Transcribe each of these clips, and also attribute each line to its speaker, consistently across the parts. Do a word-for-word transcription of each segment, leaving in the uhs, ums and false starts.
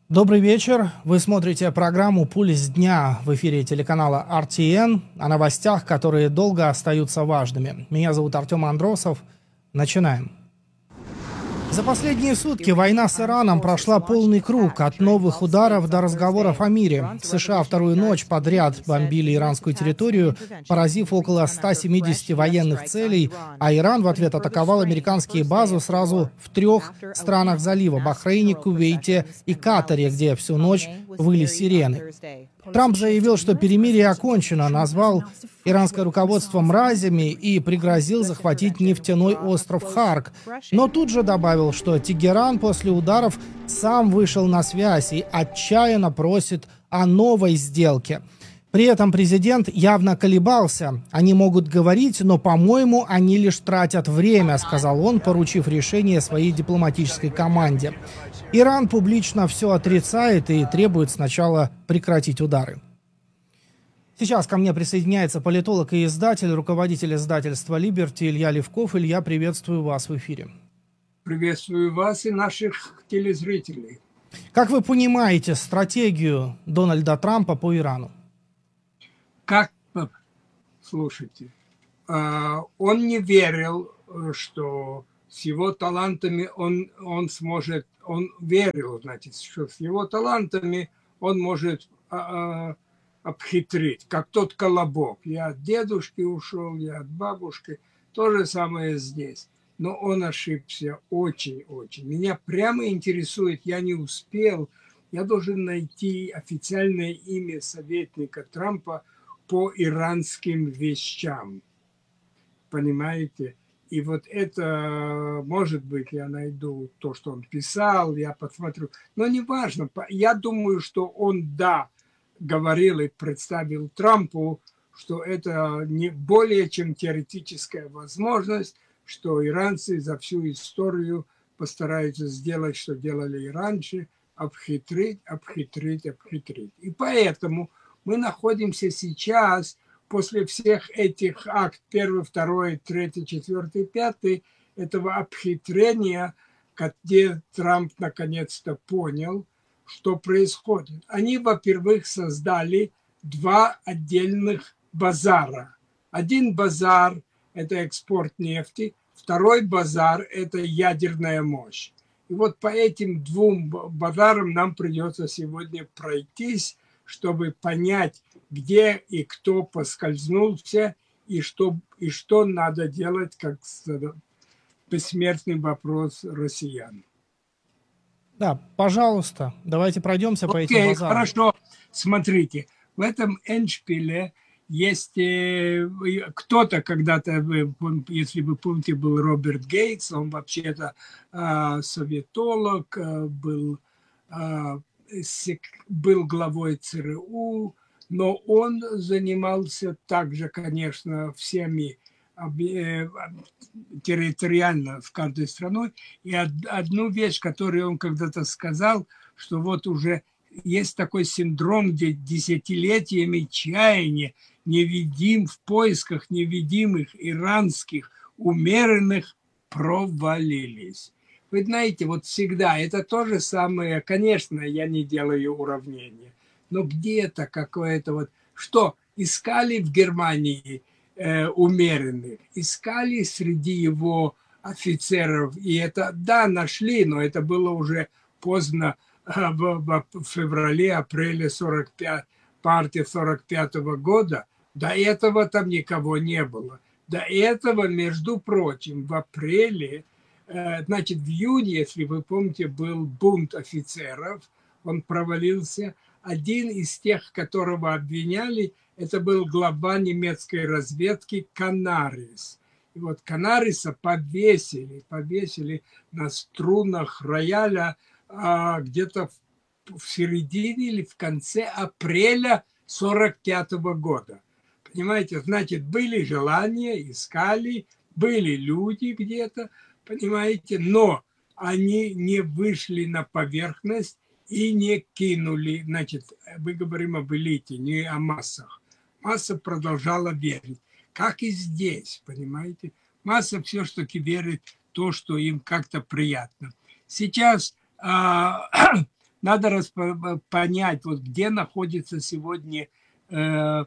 Speaker 1: Добрый вечер. Вы смотрите программу «Пульс дня» в эфире телеканала эр ти эн о новостях, которые долго остаются важными. Меня зовут Артем Андросов. Начинаем. За последние сутки война с Ираном прошла полный круг, от новых ударов до разговоров о мире. США вторую ночь подряд бомбили иранскую территорию, поразив около ста семидесяти военных целей, а Иран в ответ атаковал американские базы сразу в трех странах залива – Бахрейне, Кувейте и Катаре, где всю ночь выли сирены. Трамп заявил, что перемирие окончено, назвал иранское руководство мразями и пригрозил захватить нефтяной остров Харк. Но тут же добавил, что Тегеран после ударов сам вышел на связь и отчаянно просит о новой сделке. При этом президент явно колебался. «Они могут говорить, но, по-моему, они лишь тратят время», — сказал он, поручив решение своей дипломатической команде. Иран публично все отрицает и требует сначала прекратить удары. Сейчас ко мне присоединяется политолог и издатель, руководитель издательства «Либерти» Илья Левков. Илья, приветствую вас в эфире.
Speaker 2: Приветствую вас и наших телезрителей.
Speaker 1: Как вы понимаете стратегию Дональда Трампа по Ирану?
Speaker 2: Как, слушайте, он не верил, что с его талантами он, он сможет, он верил, значит, что с его талантами он может а, обхитрить, как тот колобок. Я от дедушки ушел, я от бабушки, то же самое здесь. Но он ошибся очень-очень. Меня прямо интересует, я не успел, я должен найти официальное имя советника Трампа по иранским вещам. Понимаете? И вот это, может быть, я найду то, что он писал, я посмотрю. Но неважно. Я думаю, что он, да, говорил и представил Трампу, что это не более чем теоретическая возможность, что иранцы за всю историю постараются сделать, что делали и раньше, обхитрить, обхитрить, обхитрить. И поэтому мы находимся сейчас, после всех этих актов, первый, второй, третий, четвертый, пятый, этого обхитрения, где Трамп наконец-то понял, что происходит. Они, во-первых, создали два отдельных базара. Один базар – это экспорт нефти, второй базар – это ядерная мощь. И вот по этим двум базарам нам придется сегодня пройтись, чтобы понять, где и кто поскользнулся, и что, и что надо делать, как бессмертный вопрос россиян.
Speaker 1: Да, пожалуйста, давайте пройдемся по этим
Speaker 2: Окей,
Speaker 1: базарам.
Speaker 2: Хорошо, смотрите, в этом эндшпиле есть э, кто-то когда-то, если вы помните, был Роберт Гейтс, он вообще-то э, советолог, э, был, э, сек, был главой ЦРУ, но он занимался также, конечно, всеми э, территориально в каждой стране. И одну вещь, которую он когда-то сказал, что вот уже есть такой синдром, где десятилетиями чаяния невидим в поисках невидимых иранских умеренных провалились. Вы знаете, вот всегда это то же самое. Конечно, я не делаю уравнения, но где-то какое-то вот... Что искали в Германии э, умеренных? Искали среди его офицеров. И это, да, нашли, но это было уже поздно, э, в, в феврале-апреле сорок пятого, партии сорок пятого года. До этого там никого не было. До этого, между прочим, в апреле, э, значит, в июне, если вы помните, был бунт офицеров, он провалился. Один из тех, которого обвиняли, это был глава немецкой разведки Канарис. И вот Канариса повесили, повесили на струнах рояля а, где-то в, в середине или в конце апреля сорок пятого года. Понимаете, значит, были желания, искали, были люди где-то, понимаете, но они не вышли на поверхность и не кинули, значит, мы говорим об элите, не о массах. Масса продолжала верить, как и здесь, понимаете. Масса все-таки верит в то, что им как-то приятно. Сейчас а, надо расп- понять, вот где находится сегодня э,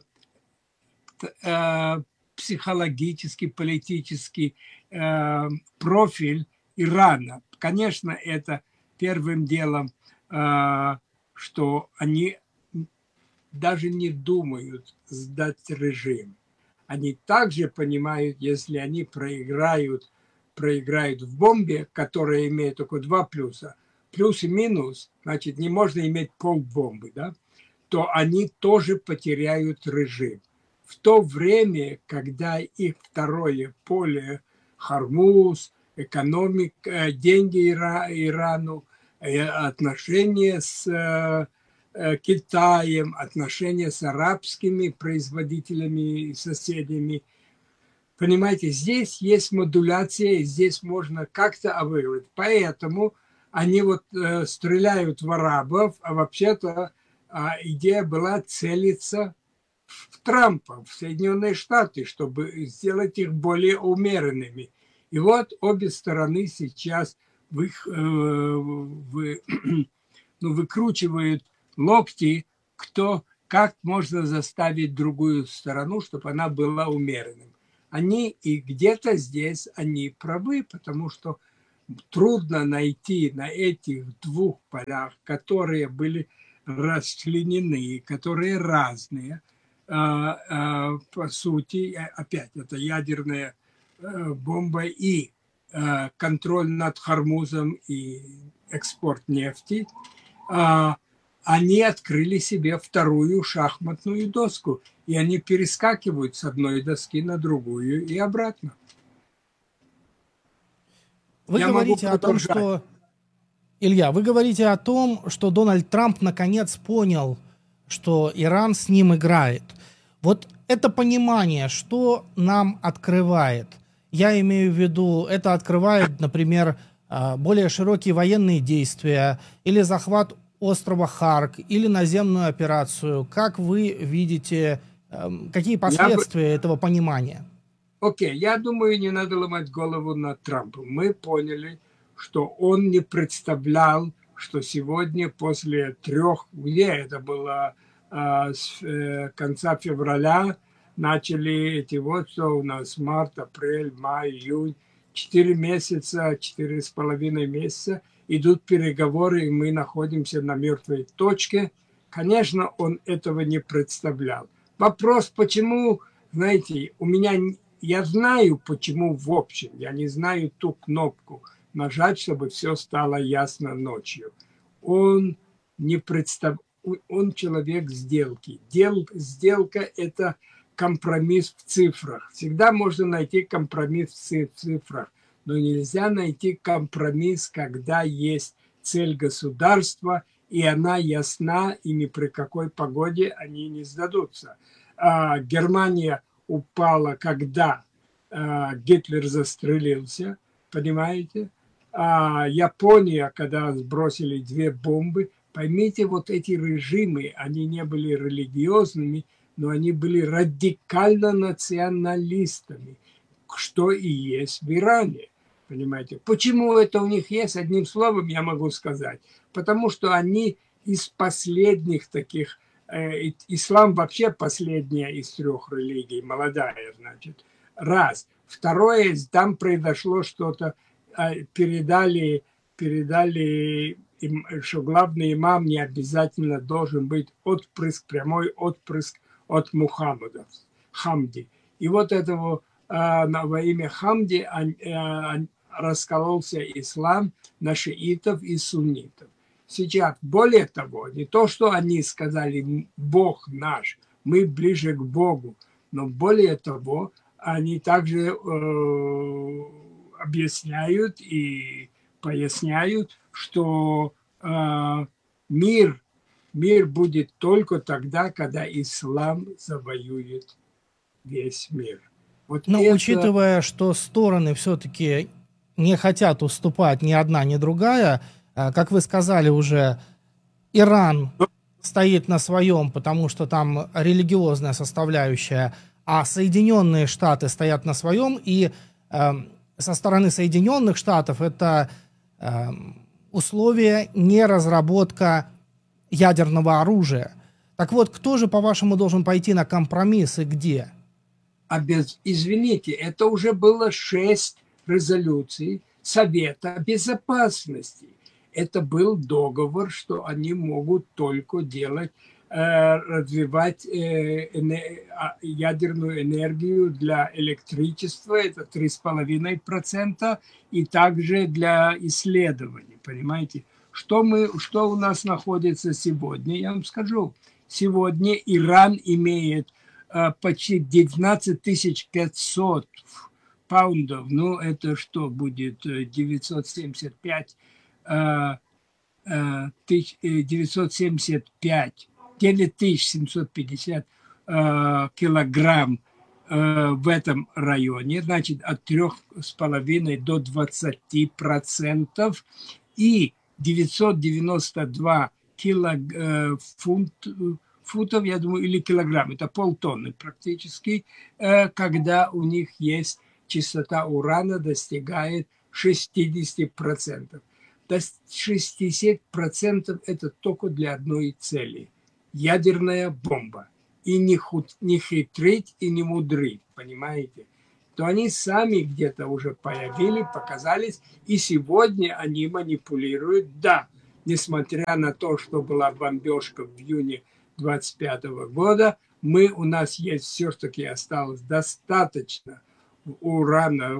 Speaker 2: э, психологический, политический э, профиль Ирана. Конечно, это первым делом, э, что они даже не думают сдать режим. Они также понимают, если они проиграют, проиграют в бомбе, которая имеет только два плюса, плюс и минус, значит, не можно иметь полбомбы, да, то они тоже потеряют режим. В то время, когда их второе поле, Хормуз, экономика, деньги Ирану, отношения с Китаем, отношения с арабскими производителями и соседями. Понимаете, здесь есть модуляция, здесь можно как-то выиграть. Поэтому они вот э, стреляют в арабов, а вообще-то э, идея была целиться в Трампа, в Соединенные Штаты, чтобы сделать их более умеренными. И вот обе стороны сейчас вы, э, вы, ну, выкручивают локти, кто, как можно заставить другую сторону, чтобы она была умеренным. Они и где-то здесь они правы, потому что трудно найти на этих двух полях, которые были расчленены, которые разные, по сути, опять это ядерная бомба и контроль над Хормузом и экспорт нефти, они открыли себе вторую шахматную доску, и они перескакивают с одной доски на другую и обратно.
Speaker 1: Вы
Speaker 2: Я
Speaker 1: говорите о том, что... Илья, вы говорите о том, что Дональд Трамп наконец понял, что Иран с ним играет. Вот это понимание, что нам открывает? Я имею в виду, это открывает, например, более широкие военные действия или захват острова Харк, или наземную операцию. Как вы видите, какие последствия я... этого понимания?
Speaker 2: Окей, okay. Я думаю, не надо ломать голову над Трампом. Мы поняли, что он не представлял, что сегодня после трех, где это было, а, с э, конца февраля, начали эти вот, что у нас март, апрель, май, июнь, четыре месяца, четыре с половиной месяца, идут переговоры, и мы находимся на мертвой точке. Конечно, он этого не представлял. Вопрос, почему, знаете, у меня, я знаю, почему в общем, я не знаю ту кнопку нажать, чтобы все стало ясно ночью. Он не представ... он человек сделки. Дел... Сделка – это компромисс в цифрах. Всегда можно найти компромисс в цифрах. Но нельзя найти компромисс, когда есть цель государства, и она ясна, и ни при какой погоде они не сдадутся. А, Германия упала, когда а, Гитлер застрелился, понимаете? А, Япония, когда сбросили две бомбы. Поймите, вот эти режимы, они не были религиозными, но они были радикально националистами, что и есть в Иране. Понимаете? Почему это у них есть? Одним словом я могу сказать. Потому что они из последних таких, э, ислам вообще последняя из трех религий, молодая, значит, раз. Второе, там произошло что-то, э, передали, передали, им, что главный имам не обязательно должен быть отпрыск, прямой отпрыск от Мухаммада, Хамди. И вот этого э, во имя Хамди э, раскололся ислам на шиитов и суннитов. Сейчас, более того, не то, что они сказали «Бог наш», мы ближе к Богу, но более того, они также э, объясняют и поясняют, что э, мир, мир будет только тогда, когда ислам завоюет весь мир.
Speaker 1: Вот но это... учитывая, что стороны все-таки не хотят уступать ни одна, ни другая, как вы сказали уже, Иран стоит на своем, потому что там религиозная составляющая, а Соединенные Штаты стоят на своем, и э, со стороны Соединенных Штатов это э, условие не разработка ядерного оружия. Так вот, кто же, по-вашему, должен пойти на компромисс и где?
Speaker 2: А без, извините, это уже было шесть резолюций Совета Безопасности. Это был договор, что они могут только делать, э, развивать э, эне, ядерную энергию для электричества, это три с половиной процента, и также для исследований, понимаете? Что, мы, что у нас находится сегодня, я вам скажу. Сегодня Иран имеет э, почти девятнадцать тысяч пятьсот паундов, ну это что будет, девятьсот семьдесят пять девятьсот семьдесят пять, девять тысяч семьсот пятьдесят э, килограмм э, в этом районе, значит, от трех с половиной до двадцати процентов, и девятьсот девяносто два кило, э, фунт, футов, я думаю, или килограмм, это полтонны практически, э, когда у них есть частота урана достигает шестьдесят процентов. До шестидесяти процентов это только для одной цели – ядерная бомба. И не, худ, не хитрить, и не мудрить, понимаете? То они сами где-то уже появились, показались, и сегодня они манипулируют. Да, несмотря на то, что была бомбежка в июне двадцать пятого года, мы, у нас есть все-таки осталось достаточно урана,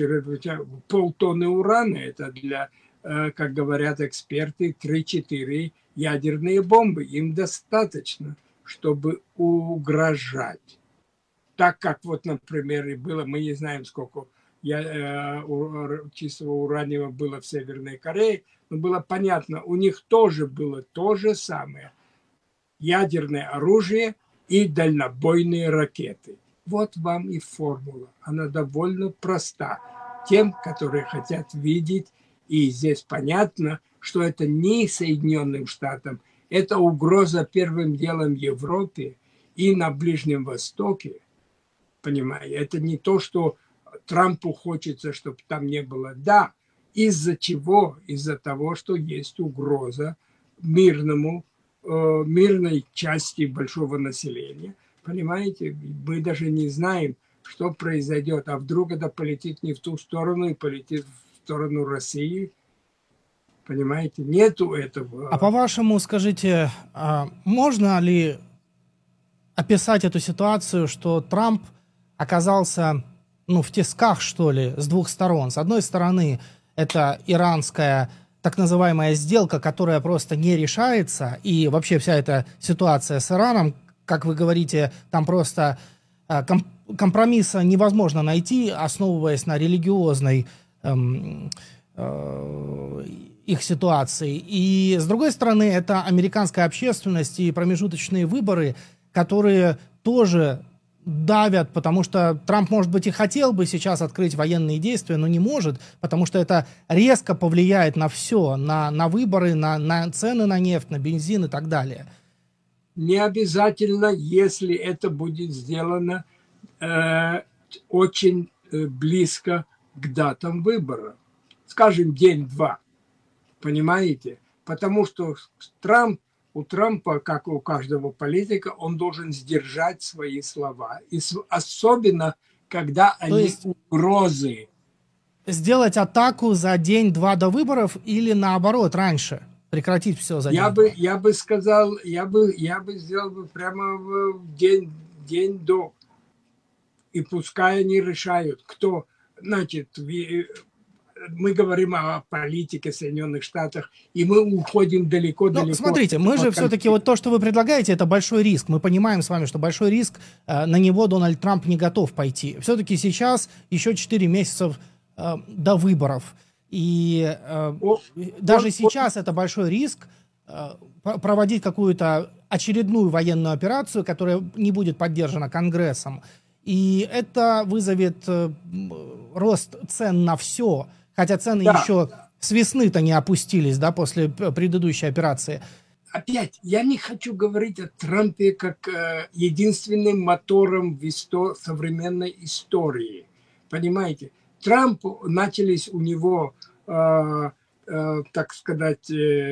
Speaker 2: полтонны урана, это для, как говорят эксперты, три-четыре ядерные бомбы. Им достаточно, чтобы угрожать. Так как вот, например, и было, мы не знаем, сколько я, э, чистого ураниева было в Северной Корее, но было понятно, у них тоже было то же самое. Ядерное оружие и дальнобойные ракеты. Вот вам и формула. Она довольно проста. Тем, которые хотят видеть, и здесь понятно, что это не Соединенным Штатам, это угроза первым делом Европе и на Ближнем Востоке. Понимаете, это не то, что Трампу хочется, чтобы там не было. Да, из-за чего? Из-за того, что есть угроза мирному, э, мирной части большого населения. Понимаете, мы даже не знаем, что произойдет, а вдруг это полетит не в ту сторону и полетит в сторону России. Понимаете, нету этого.
Speaker 1: А по-вашему, скажите, можно ли описать эту ситуацию, что Трамп оказался, ну, в тисках, что ли, с двух сторон? С одной стороны, это иранская так называемая сделка, которая просто не решается, и вообще вся эта ситуация с Ираном, как вы говорите, там просто э, ком компромисса невозможно найти, основываясь на религиозной эм, э, их ситуации. И, с другой стороны, это американская общественность и промежуточные выборы, которые тоже давят, потому что Трамп, может быть, и хотел бы сейчас открыть военные действия, но не может, потому что это резко повлияет на все, на, на выборы, на, на цены на нефть, на бензин и так далее.
Speaker 2: Не обязательно, если это будет сделано э, очень э, близко к датам выборов. Скажем, день-два. Понимаете? Потому что Трамп, у Трампа, как у каждого политика, он должен сдержать свои слова. И особенно, когда
Speaker 1: То
Speaker 2: они
Speaker 1: есть
Speaker 2: угрозы.
Speaker 1: Сделать атаку за день-два до выборов или наоборот, раньше? Прекратить все за
Speaker 2: я
Speaker 1: день.
Speaker 2: бы, я бы сказал, я бы, я бы сделал бы прямо в день, день до. И пускай они решают, кто, значит, мы говорим о политике Соединенных Штатов, и мы уходим далеко-далеко.
Speaker 1: Ну, смотрите, мы же все-таки, вот то, что вы предлагаете, это большой риск. Мы понимаем с вами, что большой риск, э, на него Дональд Трамп не готов пойти. Все-таки сейчас еще четыре месяца э, до выборов. И э, о, даже о, сейчас о. это большой риск э, проводить какую-то очередную военную операцию, которая не будет поддержана Конгрессом. И это вызовет э, рост цен на все. Хотя цены да. еще с весны-то не опустились, да, после предыдущей операции.
Speaker 2: Опять, я не хочу говорить о Трампе как э, единственным мотором в исто- современной истории. Понимаете? Трамп, начались у него э, так сказать,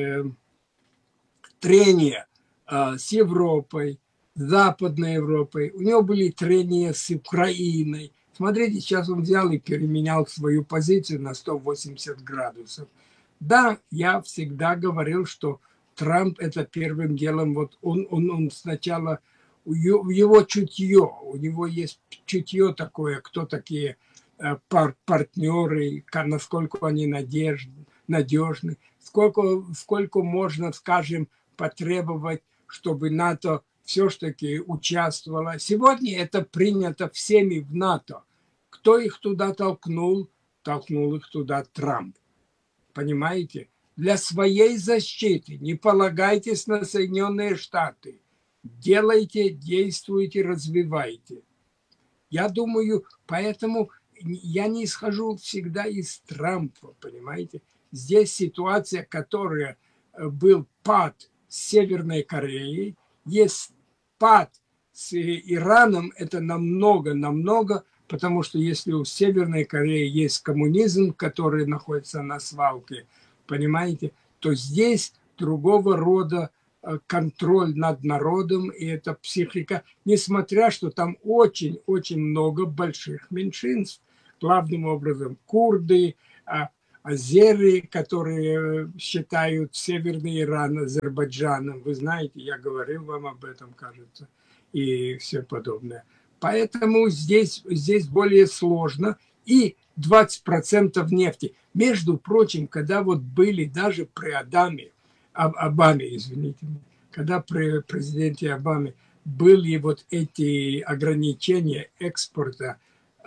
Speaker 2: трения с Европой, с Западной Европой. У него были трения с Украиной. Смотрите, сейчас он взял и переменял свою позицию на сто восемьдесят градусов. Да, я всегда говорил, что Трамп это первым делом, вот он, он, он сначала, его чутье, у него есть чутье такое, кто такие пар, партнеры, насколько они надежны, надежны, сколько, сколько можно, скажем, потребовать, чтобы НАТО все-таки участвовало. Сегодня это принято всеми в НАТО. Кто их туда толкнул? Толкнул их туда Трамп. Понимаете? Для своей защиты не полагайтесь на Соединенные Штаты. Делайте, действуйте, развивайте. Я думаю, поэтому я не исхожу всегда из Трампа, понимаете? Здесь ситуация, которая был пад с Северной Кореей, есть пад с Ираном, это намного-намного, потому что если у Северной Кореи есть коммунизм, который находится на свалке, понимаете, то здесь другого рода контроль над народом, и это психика, несмотря что там очень-очень много больших меньшинств, главным образом курды, азеры, которые считают Северный Иран Азербайджаном. Вы знаете, я говорил вам об этом, кажется, и все подобное. Поэтому здесь, здесь более сложно. И двадцать процентов нефти. Между прочим, когда вот были даже при Адаме, Обаме, извините, когда при президенте Обаме были вот эти ограничения экспорта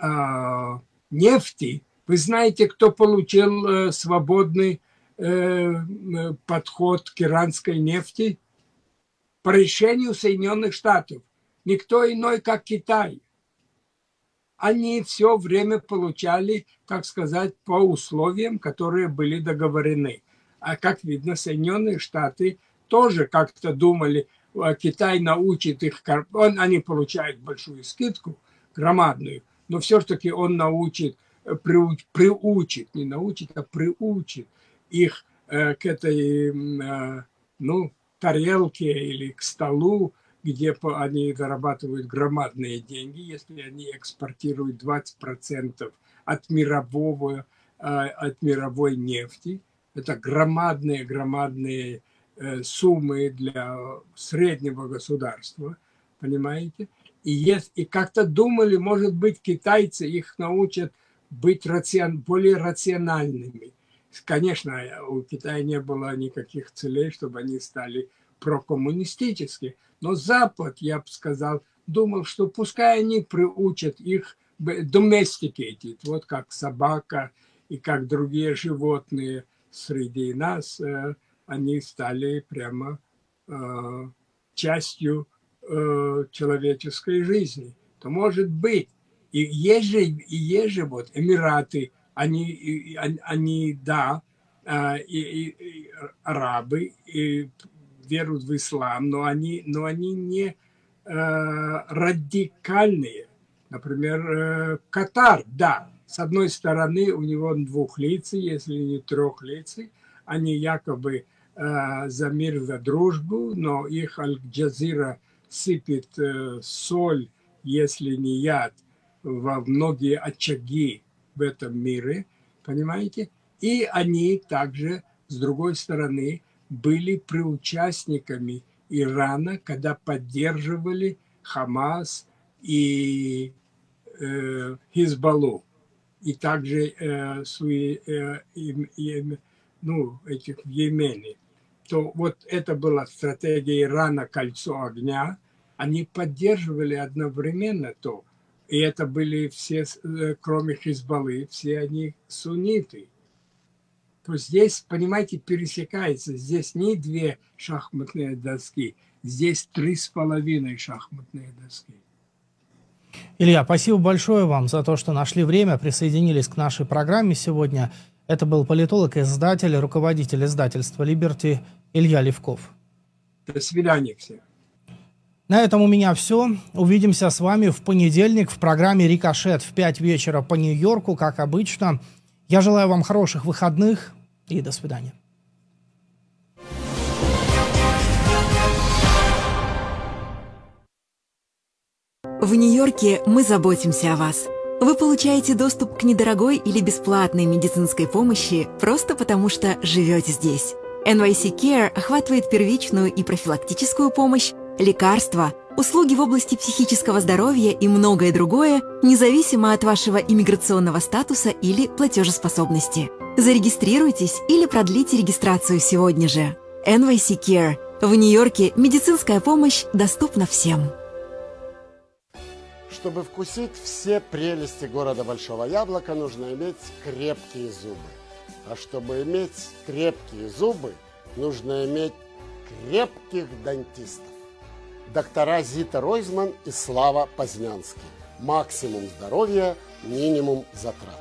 Speaker 2: э, нефти, вы знаете, кто получил э, свободный э, подход к иранской нефти? По решению Соединенных Штатов. Никто иной, как Китай. Они все время получали, как сказать, по условиям, которые были договорены. А как видно, Соединенные Штаты тоже как-то думали, Китай научит их, они получают большую скидку, громадную, но все-таки он научит, приуч, приучит, не научит, а приучит их э, к этой, э, ну, тарелке или к столу, где они зарабатывают громадные деньги, если они экспортируют двадцать процентов от мирового, э, от мировой нефти. Это громадные-громадные э, суммы для среднего государства, понимаете? И, есть, и как-то думали, может быть, китайцы их научат быть рацион, более рациональными. Конечно, у Китая не было никаких целей, чтобы они стали прокоммунистическими. Но Запад, я бы сказал, думал, что пускай они приучат их domesticated, вот как собака и как другие животные среди нас, э, они стали прямо э, частью э, человеческой жизни. То может быть, и есть же, и есть же вот Эмираты, они, и, они да, э, и, и, и арабы, и веруют в ислам, но они, но они не э, радикальные. Например, э, Катар, да, с одной стороны у него двухлицый, если не трехлицый, они якобы э, за мир, за дружбу, но их Аль-Джазира сыпет э, соль, если не яд, во многие очаги в этом мире, понимаете? И они также, с другой стороны, были приучастниками Ирана, когда поддерживали Хамас и э, Хизбаллу, и также э, свои, э, и, и, ну, этих в Йемене. То вот это была стратегия Ирана «Кольцо огня». Они поддерживали одновременно то, и это были все, кроме Хизбаллы, все они сунниты. То здесь, понимаете, пересекается. Здесь не две шахматные доски, здесь три с половиной шахматные доски.
Speaker 1: Илья, спасибо большое вам за то, что нашли время, присоединились к нашей программе сегодня. Это был политолог, издатель, руководитель издательства «Либерти» Илья Левков.
Speaker 2: До свидания всем.
Speaker 1: На этом у меня все. Увидимся с вами в понедельник в программе «Рикошет» в пять вечера по Нью-Йорку, как обычно. Я желаю вам хороших выходных. и до свидания.
Speaker 3: В Нью-Йорке мы заботимся о вас. Вы получаете доступ к недорогой или бесплатной медицинской помощи просто потому, что живете здесь. эн вай си Care охватывает первичную и профилактическую помощь, лекарства, услуги в области психического здоровья и многое другое, независимо от вашего иммиграционного статуса или платежеспособности. Зарегистрируйтесь или продлите регистрацию сегодня же. эн вай си Care. В Нью-Йорке медицинская помощь доступна всем.
Speaker 4: Чтобы вкусить все прелести города Большого Яблока, нужно иметь крепкие зубы. А чтобы иметь крепкие зубы, нужно иметь крепких дантистов. Доктора Зита Ройзман и Слава Познянский. Максимум здоровья, минимум затрат.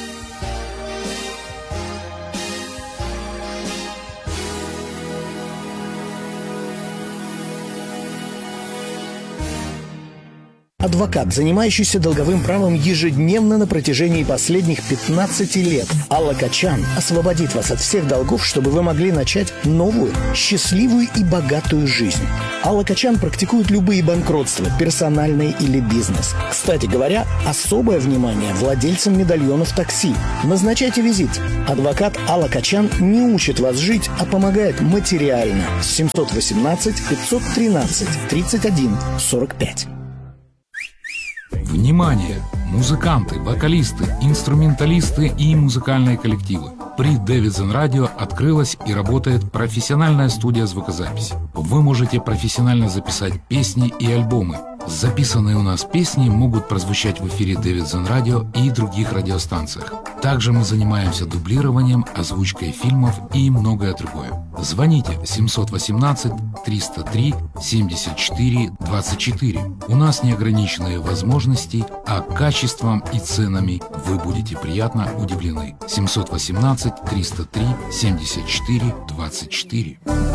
Speaker 5: Адвокат, занимающийся долговым правом ежедневно на протяжении последних пятнадцати лет. Алла Качан освободит вас от всех долгов, чтобы вы могли начать новую, счастливую и богатую жизнь. Алла Качан практикует любые банкротства, персональные или бизнес. Кстати говоря, особое внимание владельцам медальонов такси. Назначайте визит. Адвокат Алла Качан не учит вас жить, а помогает материально. семьсот восемнадцать пятьсот тринадцать тридцать один сорок пять.
Speaker 6: Внимание! Музыканты, вокалисты, инструменталисты и музыкальные коллективы. При Davidson Radio открылась и работает профессиональная студия звукозаписи. Вы можете профессионально записать песни и альбомы. Записанные у нас песни могут прозвучать в эфире Davidson Radio и других радиостанциях. Также мы занимаемся дублированием, озвучкой фильмов и многое другое. Звоните семьсот восемнадцать триста три семьдесят четыре двадцать четыре. У нас неограниченные возможности, а качеством и ценами вы будете приятно удивлены. семьсот восемнадцать триста три семьдесят четыре двадцать четыре.